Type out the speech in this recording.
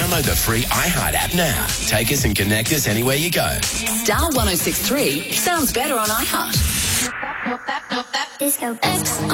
Download the free iHeart app now. Take us and connect us anywhere you go. Star 106.3 sounds better on iHeart. Disco X